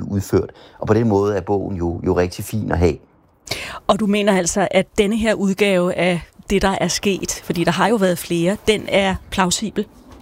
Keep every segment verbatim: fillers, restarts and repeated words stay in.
udført. Og på den måde er bogen jo, jo rigtig fin at have. Og du mener altså, at denne her udgave af det, der er sket, fordi der har jo været flere, den er plausibel?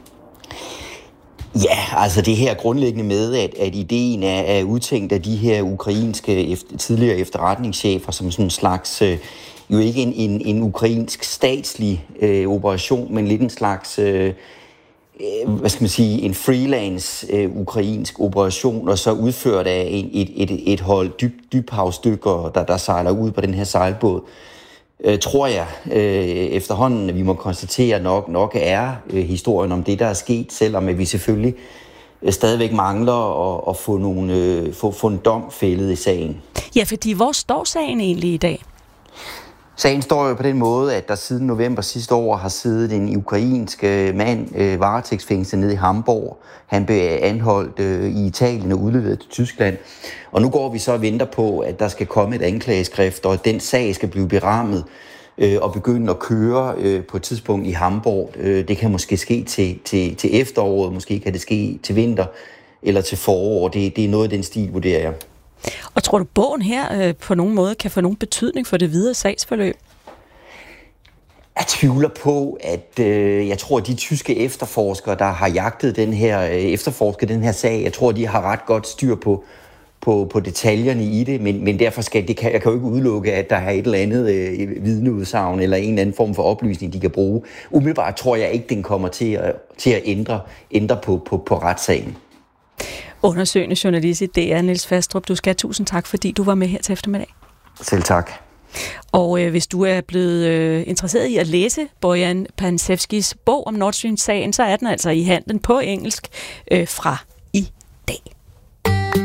Ja, altså det her grundlæggende med, at, at ideen er, er udtænkt af de her ukrainske efter, tidligere efterretningschefer som sådan en slags, øh, jo ikke en, en, en ukrainsk statslig øh, operation, men lidt en slags, øh, hvad skal man sige, en freelance øh, ukrainsk operation, og så udført af en, et, et, et hold dyb, dybhavsdykkere, der, der sejler ud på den her sejlbåd. Øh, tror jeg øh, efterhånden, at vi må konstatere nok, nok er øh, historien om det, der er sket, selvom at vi selvfølgelig øh, stadigvæk mangler at, at få, nogle, øh, få, få en dom fældet i sagen. Ja, fordi hvor står sagen egentlig i dag? Sagen står jo på den måde, at der siden november sidste år har siddet en ukrainsk mand øh, varetægtsfængslet nede i Hamburg. Han blev anholdt øh, i Italien og udleveret til Tyskland. Og nu går vi så og venter på, at der skal komme et anklageskrift, og at den sag skal blive berammet øh, og begynde at køre øh, på et tidspunkt i Hamburg. Øh, det kan måske ske til, til, til efteråret, måske kan det ske til vinter eller til forår. Det, det er noget af den stil, vurderer jeg. Og tror du, bogen her øh, på nogen måde kan få nogen betydning for det videre sagsforløb? Jeg tvivler på, at øh, jeg tror, at de tyske efterforskere, der har jagtet den her, øh, efterforsket den her sag, jeg tror, de har ret godt styr på, på, på detaljerne i det, men, men derfor skal det kan, jeg kan jo ikke udelukke, at der er et eller andet øh, vidneudsagn eller en eller anden form for oplysning, de kan bruge. Umiddelbart tror jeg ikke, den kommer til at, til at ændre, ændre på, på, på retssagen. Undersøgende journalist i D R, Niels Fastrup. Du skal have tusind tak, fordi du var med her til eftermiddag. Selv tak. Og øh, hvis du er blevet øh, interesseret i at læse Bojan Pansevskis bog om Nord Stream-sagen, så er den altså i handlen på engelsk øh, fra